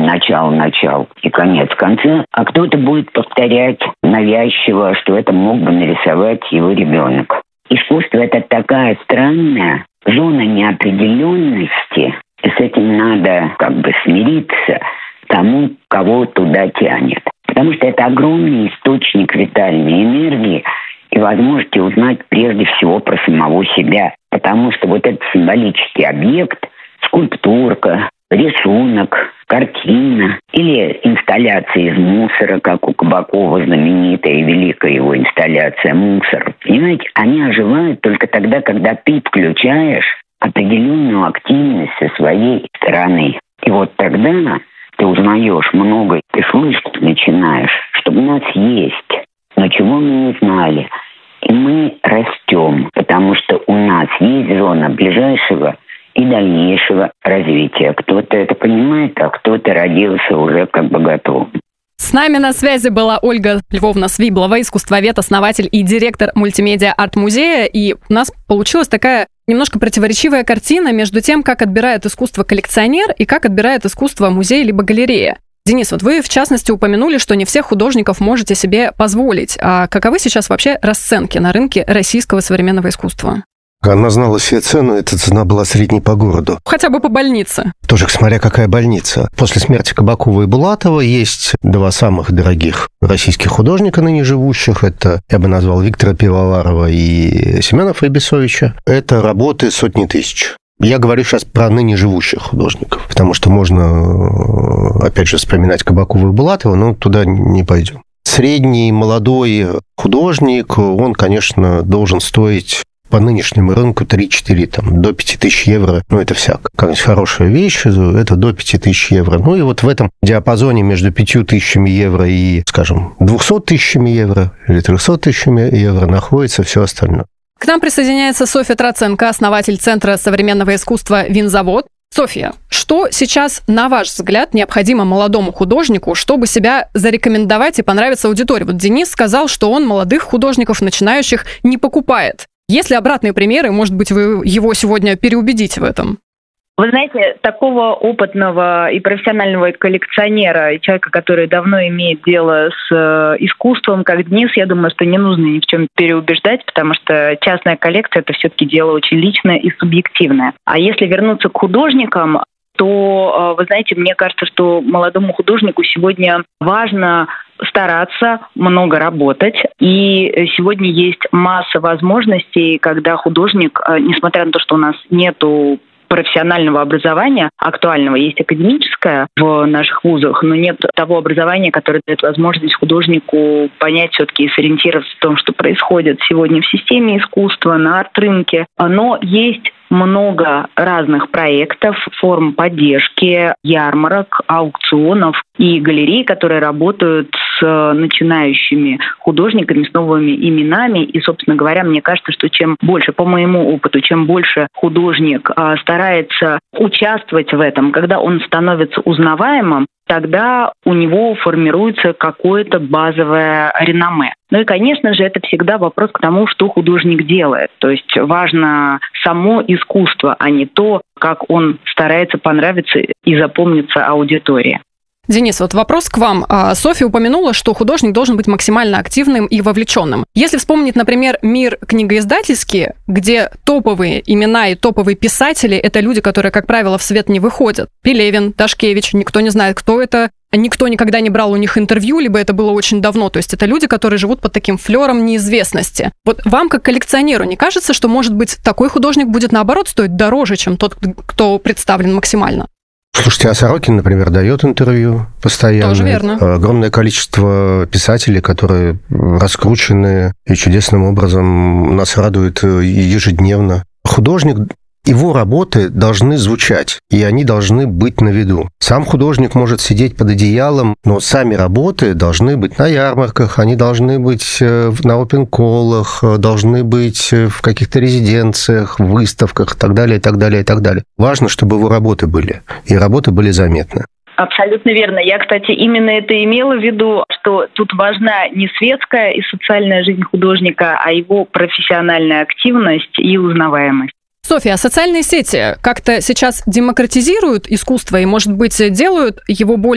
начало и конец конца, а кто-то будет повторять навязчиво, что это мог бы нарисовать его ребенок. Искусство – это такая странная зона неопределенности, и с этим надо смириться тому, кого туда тянет. Потому что это огромный источник витальной энергии и возможности узнать прежде всего про самого себя. Потому что вот этот символический объект, скульптурка, рисунок, картина или инсталляция из мусора, как у Кабакова знаменитая и великая его инсталляция «Мусор». Понимаете, они оживают только тогда, когда ты включаешь определенную активность со своей стороны. И вот тогда ты узнаешь многое, ты слышать начинаешь, что у нас есть, но чего мы не знали. И мы растем, потому что у нас есть зона ближайшего и дальнейшего развития. Кто-то это понимает, а кто-то родился уже готовым. С нами на связи была Ольга Львовна Свиблова, искусствовед, основатель и директор мультимедиа арт-музея. И у нас получилась такая немножко противоречивая картина между тем, как отбирает искусство коллекционер и как отбирает искусство музей либо галерея. Денис, вот вы, в частности, упомянули, что не всех художников можете себе позволить. А каковы сейчас вообще расценки на рынке российского современного искусства? Она знала себе цену, эта цена была средней по городу. Хотя бы по больнице. Тоже смотря какая больница. После смерти Кабакова и Булатова есть два самых дорогих российских художника ныне живущих. Это, я бы назвал, Виктора Пивоварова и Семена Файбисовича. Это работы сотни тысяч. Я говорю сейчас про ныне живущих художников, потому что можно, опять же, вспоминать Кабакова и Булатова, но туда не пойдем. Средний молодой художник, он, конечно, должен стоить по нынешнему рынку 3-4, до 5000 евро, это всяко. Какая-нибудь хорошая вещь, это до 5000 евро. И вот в этом диапазоне между 5000 евро и, скажем, 200 тысячами евро или 300 тысячами евро находится все остальное. К нам присоединяется Софья Троценко, основатель Центра современного искусства «Винзавод». Софья, что сейчас, на ваш взгляд, необходимо молодому художнику, чтобы себя зарекомендовать и понравиться аудитории? Вот Денис сказал, что он молодых художников, начинающих, не покупает. Есть ли обратные примеры? Может быть, вы его сегодня переубедите в этом? Вы знаете, такого опытного и профессионального коллекционера, человека, который давно имеет дело с искусством, как Денис, я думаю, что не нужно ни в чем переубеждать, потому что частная коллекция – это все-таки дело очень личное и субъективное. А если вернуться к художникам, то, вы знаете, мне кажется, что молодому художнику сегодня важно стараться, много работать. И сегодня есть масса возможностей, когда художник, несмотря на то, что у нас нету профессионального образования актуального, есть академическое в наших вузах, но нет того образования, которое дает возможность художнику понять все-таки и сориентироваться в том, что происходит сегодня в системе искусства, на арт-рынке. Но есть много разных проектов, форм поддержки, ярмарок, аукционов и галерей, которые работают с начинающими художниками, с новыми именами. И, собственно говоря, мне кажется, что чем больше, по моему опыту, чем больше художник старается участвовать в этом, когда он становится узнаваемым, тогда у него формируется какое-то базовое реноме. И, конечно же, это всегда вопрос к тому, что художник делает. То есть важно само искусство, а не то, как он старается понравиться и запомниться аудитории. Денис, вот вопрос к вам. Софья упомянула, что художник должен быть максимально активным и вовлеченным. Если вспомнить, например, мир книгоиздательский, где топовые имена и топовые писатели – это люди, которые, как правило, в свет не выходят. Пелевин, Ташкевич, никто не знает, кто это. Никто никогда не брал у них интервью, либо это было очень давно. То есть это люди, которые живут под таким флером неизвестности. Вот вам, как коллекционеру, не кажется, что, может быть, такой художник будет, наоборот, стоить дороже, чем тот, кто представлен максимально? Слушайте, а Сорокин, например, дает интервью постоянно. Тоже верно. Огромное количество писателей, которые раскручены и чудесным образом нас радуют ежедневно. Художник, его работы должны звучать, и они должны быть на виду. Сам художник может сидеть под одеялом, но сами работы должны быть на ярмарках, они должны быть на опен-коллах, должны быть в каких-то резиденциях, выставках и так далее, и так далее, и так далее. Важно, чтобы его работы были, и работы были заметны. Абсолютно верно. Я, кстати, именно это имела в виду, что тут важна не светская и социальная жизнь художника, а его профессиональная активность и узнаваемость. Софья, а социальные сети как-то сейчас демократизируют искусство и, может быть, делают его более